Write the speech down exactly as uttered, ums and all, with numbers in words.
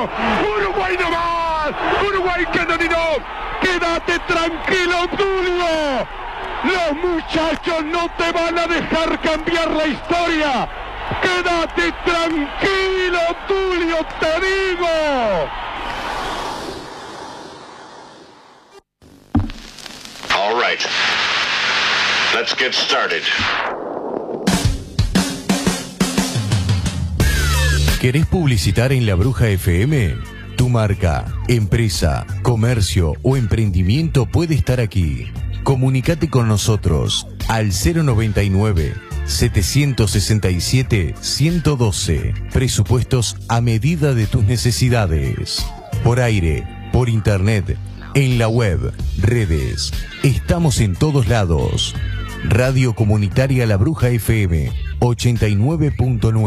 Uruguay no más. Uruguay que no tiró. Quédate tranquilo, Tulio. Los muchachos no te van a dejar cambiar la historia. Quédate tranquilo, Tulio, te digo. All right. Let's get started. ¿Querés publicitar en La Bruja F M? Tu marca, empresa, comercio o emprendimiento puede estar aquí. Comunicate con nosotros al cero noventa y nueve, setecientos sesenta y siete, ciento doce. Presupuestos a medida de tus necesidades. Por aire, por internet, en la web, redes. Estamos en todos lados. Radio Comunitaria La Bruja F M ochenta y nueve punto nueve.